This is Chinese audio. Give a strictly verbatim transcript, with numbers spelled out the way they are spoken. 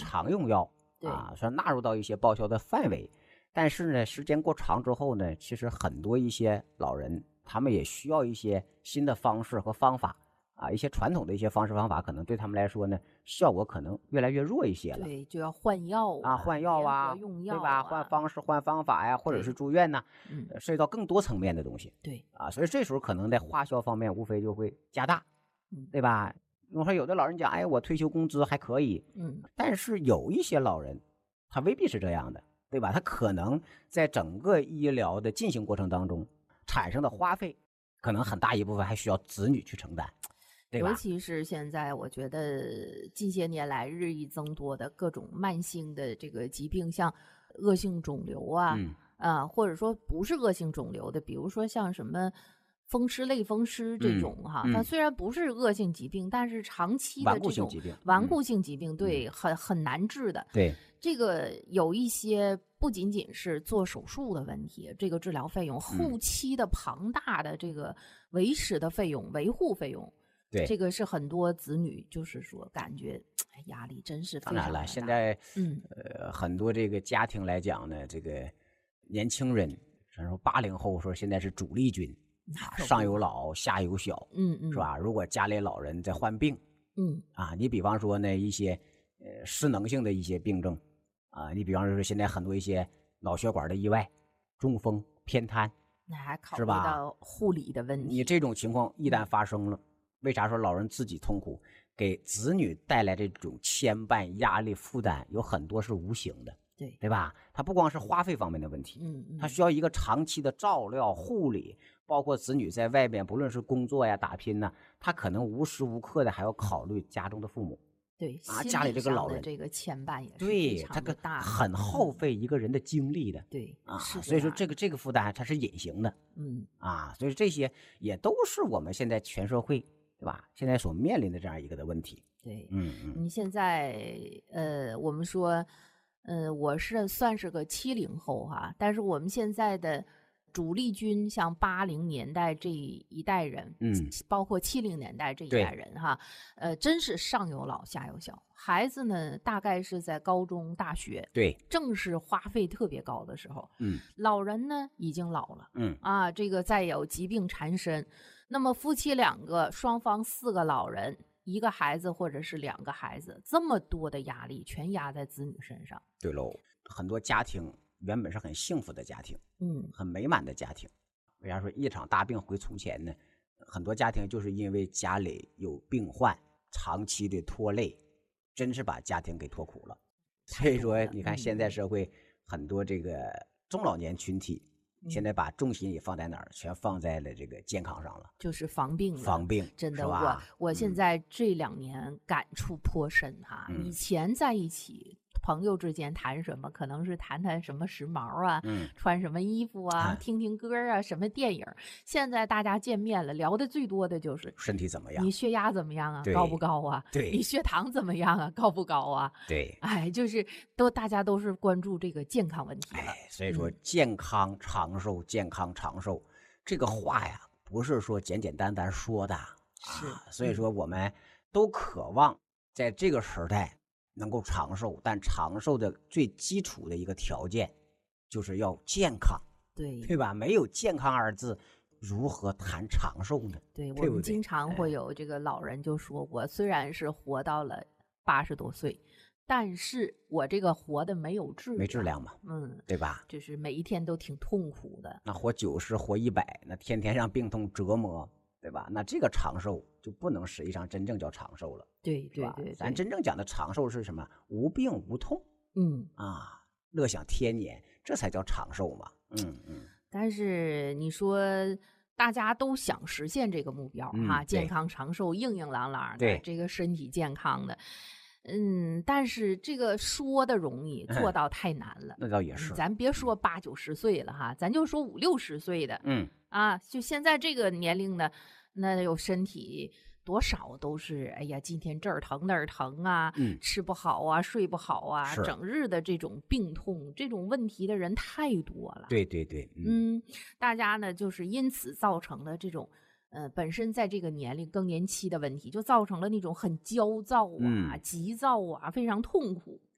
常用药啊，虽然纳入到一些报销的范围，但是呢，时间过长之后呢，其实很多一些老人他们也需要一些新的方式和方法啊，一些传统的一些方式方法，可能对他们来说呢，效果可能越来越弱一些了。 对，就要换药啊，换药啊， 用药对吧？换方式、换方法呀，或者是住院呐， 嗯， 涉及到更多层面的东西。 对啊，所以这时候可能在花销方面无非就会加大，对吧？我说有的老人讲，哎，我退休工资还可以， 嗯， 但是有一些老人他未必是这样的，对吧？他可能在整个医疗的进行过程当中产生的花费，可能很大一部分还需要子女去承担。对吧？ 尤其是现在，我觉得近些年来日益增多的各种慢性的这个疾病，像恶性肿瘤啊， 嗯啊，或者说不是恶性肿瘤的，比如说像什么风湿、类风湿这种哈， 嗯嗯、 它虽然不是恶性疾病，但是长期的顽固这种性疾病， 顽固性疾病， 嗯、 对，很很难治的。 对， 这个有一些不仅仅是做手术的问题，这个治疗费用，后期的庞大的这个维持的费用、维护费用。 对， 这个是很多子女就是说感觉压力真是非常大。 当然了，现在嗯呃很多这个家庭来讲呢，这个年轻人，说八零后说现在是主力军啊，上有老下有小， 嗯嗯， 是吧？如果家里老人在患病， 嗯啊，你比方说呢一些呃失能性的一些病症啊，你比方说现在很多一些脑血管的意外、中风、偏瘫， 那还考虑到护理的问题。 你这种情况一旦发生了。嗯，为啥说老人自己痛苦，给子女带来这种牵绊、压力、负担，有很多是无形的， 对对吧？它不光是花费方面的问题， 嗯嗯， 它需要一个长期的照料、护理，包括子女在外边不论是工作呀、打拼呢，他可能无时无刻的还要考虑家中的父母， 对啊，家里这个老人这个牵绊也是对他个很耗费一个人的精力的， 对啊，所以说这个这个负担它是隐形的， 嗯啊，所以这些也都是我们现在全社会。对吧？现在所面临的这样一个的问题， 对， 嗯嗯， 你现在呃，我们说，呃，我是算是个七零后哈，但是我们现在的主力军，像八零年代这一代人， 嗯， 包括七零年代这一代人哈，呃，真是上有老下有小，孩子呢大概是在高中、大学， 对， 正是花费特别高的时候， 嗯， 老人呢已经老了， 嗯啊，这个再有疾病缠身。那么夫妻两个，双方四个老人，一个孩子或者是两个孩子，这么多的压力全压在子女身上。 对喽，很多家庭原本是很幸福的家庭， 嗯， 很美满的家庭，为啥说一场大病回从前呢？很多家庭就是因为家里有病患，长期的拖累，真是把家庭给拖苦了。所以说，你看现在社会很多这个中老年群体。现在把重心也放在哪儿？全放在了这个健康上了， 就是防病了。 防病， 真的，我我现在这两年感触颇深哈。 嗯、 以前在一起，朋友之间谈什么，可能是谈谈什么时髦啊， 嗯、 穿什么衣服啊， 嗯、 听听歌啊，什么电影。现在大家见面了，聊的最多的就是身体怎么样， 你血压怎么样啊，高不高啊？ 对， 你血糖怎么样啊，高不高啊？ 对， 哎，就是都大家都是关注这个健康问题了。 哎，所以说健康长寿，嗯、健康长寿这个话呀，不是说简简单单说的， 是， 啊、所以说我们都渴望在这个时代能够长寿，但长寿的最基础的一个条件就是要健康， 对对吧？没有健康二字，如何谈长寿呢？ 对， 对我们经常会有这个老人就说，我虽然是活到了八十多岁，但是我这个活的没有质量， 没质量嘛， 嗯， 对吧？ 就是每一天都挺痛苦的。 那活九十，活一百，那天天让病痛折磨，对吧？那这个长寿就不能实际上真正叫长寿了。 对对 对, 对， 咱真正讲的长寿是什么？无病无痛， 嗯啊，乐享天年，这才叫长寿嘛。嗯嗯。 但是你说大家都想实现这个目标哈、 嗯， 健康长寿、硬硬朗朗的， 对， 这个身体健康的。嗯，但是这个说的容易，做到太难了。 嗯、那倒也是， 咱别说八九十岁了哈，咱就说五六十岁的， 嗯啊，就现在这个年龄的，那有身体多少都是，哎呀，今天这儿疼那儿疼啊， 嗯， 吃不好啊，睡不好啊，整日的这种病痛，这种问题的人太多了。 对对对， 嗯，嗯大家呢就是因此造成了这种。呃，本身在这个年龄更年期的问题，就造成了那种很焦躁啊、 嗯、 急躁啊，非常痛苦。